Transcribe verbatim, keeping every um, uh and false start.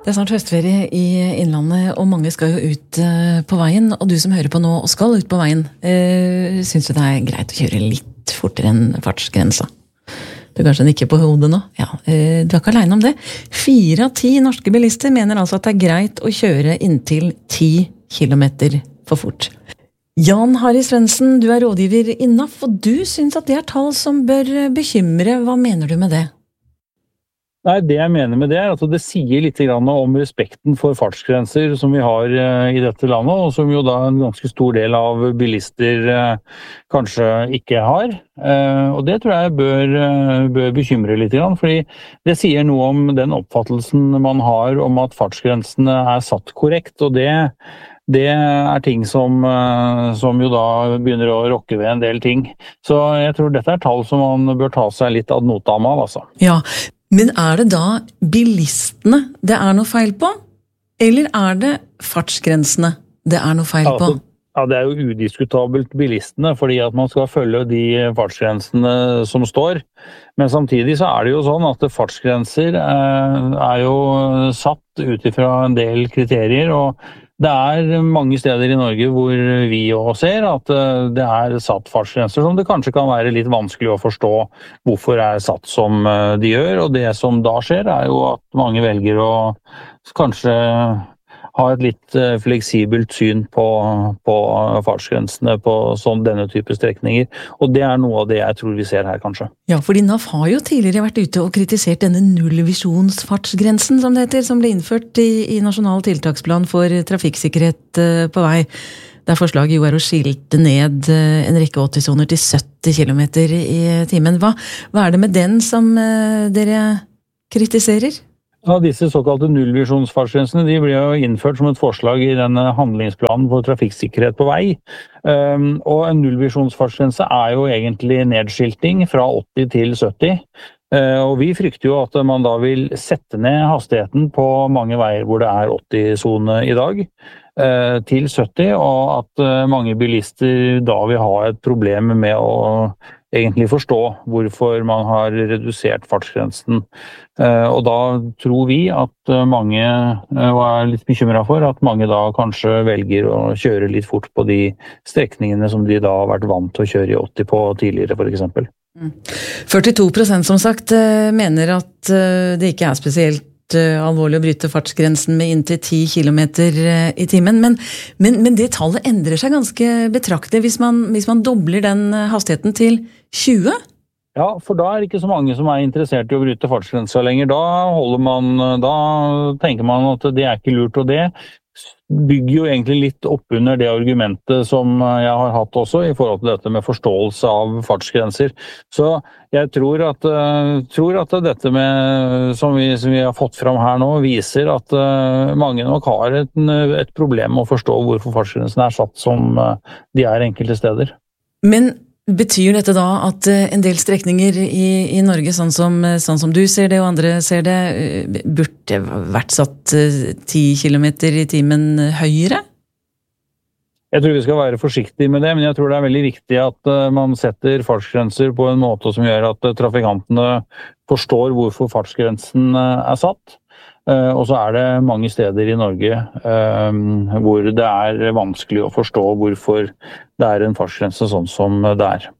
Det er snart høstferie i Innlandet, og mange skal jo ut eh, på veien. Og du som hører på nå og skal ut på veien, eh, synes du det er greit å kjøre litt fortere enn fartsgrensa? Du kanskje nikker på hodet nå? Ja, eh, du er ikke alene om det. Fire av ti norske bilister mener altså at det er greit å kjøre inntil ti kilometer for fort. Jan Harry Svendsen, du er rådgiver i N A F, og du synes at det er tall som bør bekymre. Hva mener du med det? Nei, det jeg mener med det er at det sier litt grann om respekten for fartsgrenser som vi har i dette landet, og som jo da en ganske stor del av bilister kanskje ikke har. Og det tror jeg bør, bør bekymre litt grann, fordi det sier noe om den oppfattelsen man har om at fartsgrensene er satt korrekt, og det Det er ting som, som jo da begynner å rokke ved en del ting. Så jeg tror dette er tall som man bør ta seg litt ad notam av, altså. Ja, men er det da bilistene det er noe feil på? Eller er det fartsgrensene det er noe feil på? Ja, det er jo udiskutabelt bilistene, fordi at man skal følge de fartsgrensene som står. Men samtidig så er det jo sånn at fartsgrenser er jo satt ut ifra en del kriterier, og det er mange steder i Norge hvor vi også ser at det er satt fartsgrenser som det kanskje kan være litt vanskelig å forstå hvorfor er satt som de gjør, og det som da skjer er jo at mange velger å kanskje ha et litt fleksibelt syn på, på fartsgrensene på sånn denne type strekninger, og det er noe av det jeg tror vi ser her kanskje. Ja, fordi N A F har jo tidligere vært ute og kritisert denne nullvisjonsfartsgrensen som det heter, som ble innført i, i Nasjonal tiltaksplan for trafikksikkerhet på vei. Der forslaget jo er å skilte ned en rekke åtti-soner til sytti kilometer i timen. Hva, hva er det med den som dere kritiserer? Ja, disse såkalte nullvisjonsfartsgrensene de ble jo innført som et forslag i denne handlingsplanen for trafikksikkerhet på vei. Um, og en nullvisjonsfartsgrense er jo egentlig nedskilting fra åtti til sytti. Uh, og vi frykter jo at man da vil sette ned hastigheten på mange veier hvor det er åtti-sone i dag uh, til sytti, og at uh, mange bilister da vil ha et problem med å egentlig forstå hvorfor man har redusert fartsgrensen. Og da tror vi at mange, og er litt bekymret for, at mange da kanskje velger å kjøre litt fort på de strekningene som de da har vært vant til å kjøre i åtti på tidligere, for eksempel. førtito prosent som sagt mener at det ikke er spesielt alvorlig å bryte fartsgrensen med inntil ti kilometer i timen, men, men, men det tallet endrer seg ganske betraktelig hvis man, hvis man dobler den hastigheten til tjue? Ja, for da er det ikke så mange som er interessert i å bryte fartsgrensa lenger. Da holder man, da tenker man at det er ikke lurt, og det bygger jo egentlig litt opp under det argumentet som jeg har hatt også i forhold til dette med forståelse av fartsgrenser. Så jeg tror at, tror at dette med, som vi, som vi har fått fram her nå, viser at mange nok har et, et problem med å forstå hvorfor fartsgrensene er satt som de er enkelte steder. Men betyr dette da at en del strekninger i, i Norge, sånn som, sånn som du ser det og andre ser det, burde vært satt ti kilometer i timen høyere? Jeg tror vi skal være forsiktige med det, men jeg tror det er veldig viktig at man setter fartsgrenser på en måte som gjør at trafikantene forstår hvorfor fartsgrensen er satt. Og så er det mange steder i Norge hvor det er vanskelig å forstå hvorfor det er en fartsgrense sånn som det er.